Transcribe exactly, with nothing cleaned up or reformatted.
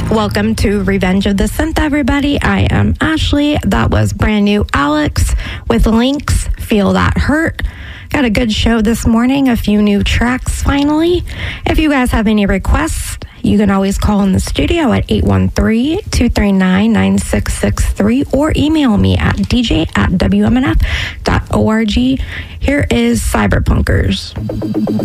Welcome to Revenge of the Synth, everybody. I am Ashley. That was brand new Alex with Lynx, Feel That Hurt. Got a good show this morning, a few new tracks finally. If you guys have any requests, you can always call in the studio at eight one three, two three nine, nine six six three or email me at d j at w m n f dot org. Here is Cyberpunkers.